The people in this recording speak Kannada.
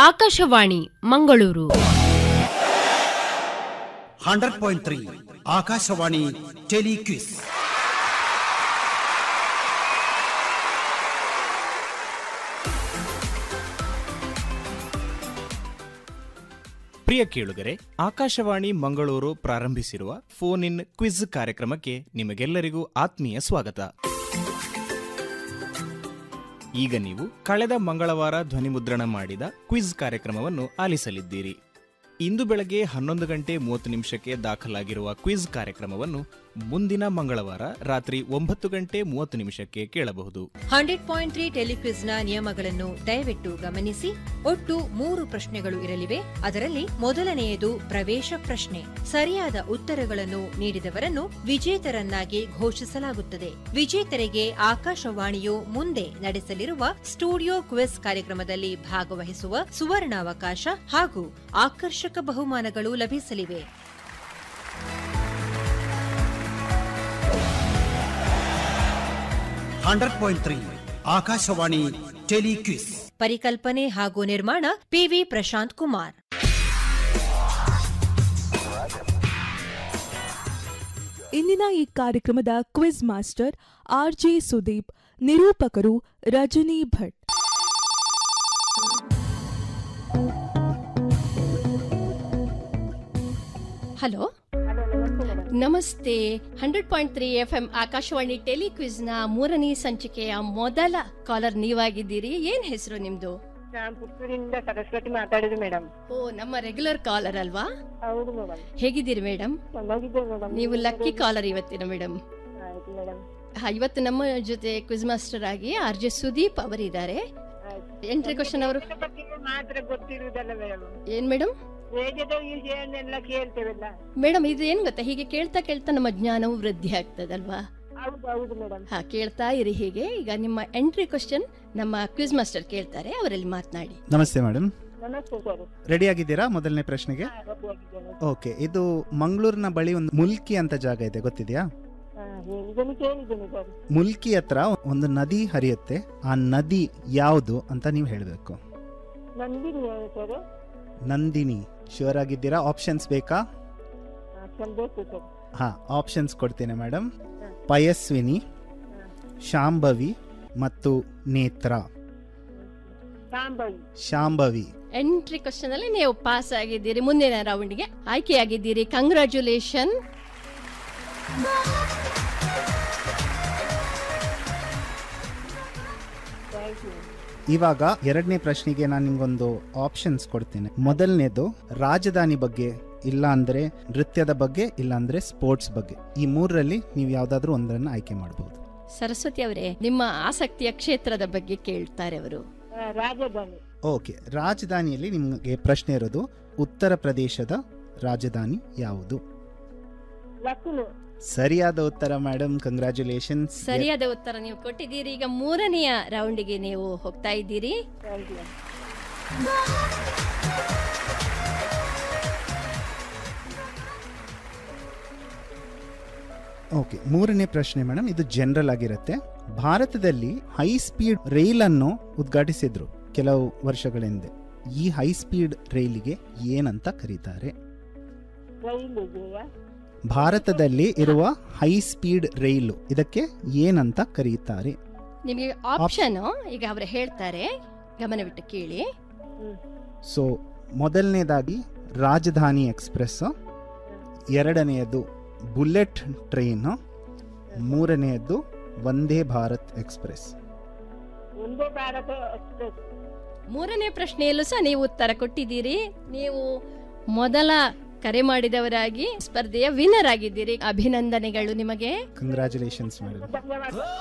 ಆಕಾಶವಾಣಿ ಮಂಗಳೂರು 100.3 ಆಕಾಶವಾಣಿ ಟೆಲಿಕ್ವಿಸ್. ಪ್ರಿಯ ಕೇಳುಗರೆ, Akashvani Mangaluru ಪ್ರಾರಂಭಿಸಿರುವ phone in quiz ಕಾರ್ಯಕ್ರಮಕ್ಕೆ ನಿಮಗೆಲ್ಲರಿಗೂ ಆತ್ಮೀಯ ಸ್ವಾಗತ. ಈಗ ನೀವು ಕಳೆದ ಮಂಗಳವಾರ ಧ್ವನಿಮುದ್ರಣ ಮಾಡಿದ ಕ್ವಿಜ್ ಕಾರ್ಯಕ್ರಮವನ್ನು ಆಲಿಸಲಿದ್ದೀರಿ. ಇಂದು ಬೆಳಗ್ಗೆ 11:30 ದಾಖಲಾಗಿರುವ ಕ್ವಿಜ್ ಕಾರ್ಯಕ್ರಮವನ್ನು ಮುಂದಿನ ಮಂಗಳವಾರ ರಾತ್ರಿ 9:30 ಕೇಳಬಹುದು. 100.3 ಟೆಲಿಕ್ವಿಜ್ನ ನಿಯಮಗಳನ್ನು ದಯವಿಟ್ಟು ಗಮನಿಸಿ. ಒಟ್ಟು 3 ಪ್ರಶ್ನೆಗಳು ಇರಲಿವೆ. ಅದರಲ್ಲಿ ಮೊದಲನೆಯದು ಪ್ರವೇಶ ಪ್ರಶ್ನೆ. ಸರಿಯಾದ ಉತ್ತರಗಳನ್ನು ನೀಡಿದವರನ್ನು ವಿಜೇತರನ್ನಾಗಿ ಘೋಷಿಸಲಾಗುತ್ತದೆ. ವಿಜೇತರಿಗೆ ಆಕಾಶವಾಣಿಯು ಮುಂದೆ ನಡೆಸಲಿರುವ ಸ್ಟುಡಿಯೋ ಕ್ವಿಜ್ ಕಾರ್ಯಕ್ರಮದಲ್ಲಿ ಭಾಗವಹಿಸುವ ಸುವರ್ಣಾವಕಾಶ ಹಾಗೂ ಆಕರ್ಷಕ ಬಹುಮಾನಗಳು ಲಭಿಸಲಿವೆ. ಆಕಾಶವಾಣಿ ಟೆಲಿಕ್ವಿಸ್. ಪರಿಕಲ್ಪನೆ ಹಾಗೂ ನಿರ್ಮಾಣ ಪಿವಿ ಪ್ರಶಾಂತ್ ಕುಮಾರ್. ಇಂದಿನ ಈ ಕಾರ್ಯಕ್ರಮದ ಕ್ವಿಜ್ ಮಾಸ್ಟರ್ ಆರ್ಜೆ ಸುದೀಪ್, ನಿರೂಪಕರು ರಜನಿ ಭಟ್. ಹಲೋ, ನಮಸ್ತೆ. 100.3 FM ಆಕಾಶವಾಣಿ ಟೆಲಿಕ್ವಿಜ್ನ 3ನೇ ಸಂಚಿಕೆಯ ಮೊದಲ ಕಾಲರ್ ನೀವಾಗಿದ್ದೀರಿ. ಏನ್ ಹೆಸರು ನಿಮ್ದು? ನಾನು ಪುತ್ತೂರಿಂದ ಸರಸ್ವತಿ ಮಾತಾಡಿದ್ರು ಮೇಡಮ್. ಓ, ನಮ್ಮ ರೆಗ್ಯುಲರ್ ಕಾಲರ್ ಅಲ್ವಾ? ಹೌದು ಮೇಡಮ್. ಹೇಗಿದ್ದೀರಿ ಮೇಡಮ್? ಚೆನ್ನಾಗಿದ್ದೇವೆ ಮೇಡಮ್. ನೀವು ಲಕ್ಕಿ ಕಾಲರ್ ಇವತ್ತಿನ ಮೇಡಮ್. ಆಯ್ತು ಮೇಡಮ್. ಇವತ್ತು ನಮ್ಮ ಜೊತೆ ಕ್ವಿಜ್ ಮಾಸ್ಟರ್ ಆಗಿ ಆರ್ಜೆ ಸುದೀಪ್ ಅವರಿದ್ದಾರೆ. ಎಂಟ್ರಿ ಕ್ವಶನ್ ಅವರು ಮಾತ್ರ ಗೊತ್ತಿರುವುದಲ್ಲ ಮೇಡಮ್. ಏನ್ ಮೇಡಮ್? ವೇದದ ವಿಷಯನೆಲ್ಲ ಕೇಳ್ತೇವಲ್ಲ ಮೇಡಮ್. ಇದು ಏನ್ ಗೊತ್ತಾ, ಹೀಗೆ ಕೇಳ್ತಾ ಕೇಳ್ತಾ ನಮ್ಮ ಜ್ಞಾನವು ವೃದ್ಧಿ ಆಗ್ತದಲ್ವಾ? ಹೌದು ಮೇಡಮ್. ಕೇಳ್ತಾ ಇರಿ ಹೀಗೆ. ಈಗ ನಿಮ್ಮ ಎಂಟ್ರಿ ಕ್ವಶನ್ ನಮ್ಮ ಕ್ವಿಜ್ ಮಾಸ್ಟರ್ ಕೇಳ್ತಾರೆ, ಅವರಲ್ಲಿ ಮಾತನಾಡಿ. ನಮಸ್ತೆ ಮೇಡಮ್. ನಮಸ್ತೆ ಸರ್. ರೆಡಿ ಆಗಿದ್ದೀರಾ ಮೊದಲನೇ ಪ್ರಶ್ನೆಗೆ? ಓಕೆ. ಇದು ಮಂಗಳೂರಿನ ಬಳಿ ಒಂದು ಮುಲ್ಕಿ ಅಂತ ಜಾಗ ಇದೆ, ಗೊತ್ತಿದೆಯಾ? ಕೇಳಿದ್ದೇನೆ ಸರ್. ಮುಲ್ಕಿ ಹತ್ರ ಒಂದು ನದಿ ಹರಿಯುತ್ತೆ. ಆ ನದಿ ಯಾವುದು ಅಂತ ನೀವು ಹೇಳಬೇಕು. ನಂದಿನಿ ಸರ್. ನಂದಿನಿ. ಶ್ಯೂರ್ ಆಗಿದ್ದೀರಾ? ಆಪ್ಷನ್ಸ್ ಬೇಕಾ? ಬೇಕು ಸರ್. ಹಾ, ಆಪ್ಷನ್ಸ್ ಕೊಡ್ತೇನೆ ಮೇಡಮ್. ಪಯಸ್ವಿನಿ, ಶಾಂಭವಿ ಮತ್ತು ನೇತ್ರ. ಶಾಂಭವಿ. ಎಂಟ್ರಿ ಕ್ವಶನ್ ಅಲ್ಲಿ ನೀವು ಪಾಸ್ ಆಗಿದ್ದೀರಿ. ಮುಂದಿನ ರೌಂಡ್ಗೆ ಆಯ್ಕೆಯಾಗಿದ್ದೀರಿ. ಕಂಗ್ರಾಚ್ಯುಲೇಷನ್. ಇವಾಗ ಎರಡನೇ ಪ್ರಶ್ನೆಗೆ ನಾನು ನಿಮ್ಗೊಂದು ಆಪ್ಷನ್ಸ್ ಕೊಡ್ತೇನೆ. ಮೊದಲನೇದು ರಾಜಧಾನಿ ಬಗ್ಗೆ, ಇಲ್ಲ ಅಂದ್ರೆ ನೃತ್ಯದ ಬಗ್ಗೆ, ಇಲ್ಲ ಅಂದ್ರೆ ಸ್ಪೋರ್ಟ್ಸ್ ಬಗ್ಗೆ. ಈ ಮೂರರಲ್ಲಿ ನೀವು ಯಾವ್ದಾದ್ರು ಒಂದನ್ನು ಆಯ್ಕೆ ಮಾಡಬಹುದು. ಸರಸ್ವತಿ ಅವರೇ, ನಿಮ್ಮ ಆಸಕ್ತಿಯ ಕ್ಷೇತ್ರದ ಬಗ್ಗೆ ಕೇಳ್ತಾರೆ ಅವರು. ರಾಜಧಾನಿ. ಓಕೆ. ರಾಜಧಾನಿಯಲ್ಲಿ ನಿಮಗೆ ಪ್ರಶ್ನೆ ಇರೋದು, ಉತ್ತರ ಪ್ರದೇಶದ ರಾಜಧಾನಿ ಯಾವುದು? ಲಕ್ನೋ. ಸರಿಯಾದ ಉತ್ತರ ಮೇಡಮ್. ಕಂಗ್ರಾಚ್ಯುಲೇಷನ್ಸ್. ಸರಿಯಾದ ಉತ್ತರ ನೀವು ಕೊಟ್ಟಿದ್ದೀರಿ. ಈಗ ಮೂರನೆಯ ರೌಂಡ್ಗೆ ನೀವು ಹೋಗ್ತಾ ಇದ್ದೀರಿ. ಓಕೆ. ಮೂರನೇ ಪ್ರಶ್ನೆ ಮೇಡಮ್, ಇದು ಜನರಲ್ ಆಗಿರುತ್ತೆ. ಭಾರತದಲ್ಲಿ ಹೈ ಸ್ಪೀಡ್ ರೈಲ್ ಅನ್ನು ಉದ್ಘಾಟಿಸಿದ್ರು ಕೆಲವು ವರ್ಷಗಳ ಹಿಂದೆ. ಈ ಹೈ ಸ್ಪೀಡ್ ರೈಲಿಗೆ ಏನಂತ ಕರೀತಾರೆ? ಭಾರತದಲ್ಲಿ ಇರುವ ಹೈ ಸ್ಪೀಡ್ ರೈಲು, ಇದಕ್ಕೆ ಏನಂತ ಕರೀತಾರೆ? ನಿಮಗೆ ಆಪ್ಷನ್ ಈಗ ಅವರು ಹೇಳ್ತಾರೆ, ಗಮನವಿಟ್ಟು ಕೇಳಿ. ಸೊ ಮೊದಲನೇದಾಗಿ ರಾಜಧಾನಿ ಎಕ್ಸ್ಪ್ರೆಸ್, ಎರಡನೆಯದು ಬುಲೆಟ್ ಟ್ರೈನ್, ಮೂರನೆಯದು ವಂದೇ ಭಾರತ್ ಎಕ್ಸ್ಪ್ರೆಸ್. ಮೂರನೇ ಪ್ರಶ್ನೆಯಲ್ಲೂ ಸಹ ನೀವು ಉತ್ತರ ಕೊಟ್ಟಿದ್ದೀರಿ. ನೀವು ಮೊದಲ ಕರೆ ಮಾಡಿದವರಾಗಿ ಸ್ಪರ್ಧೆಯ ವಿನ್ನರ್ ಆಗಿದ್ದೀರಿ. ಅಭಿನಂದನೆಗಳು ನಿಮಗೆ. Congratulations madam.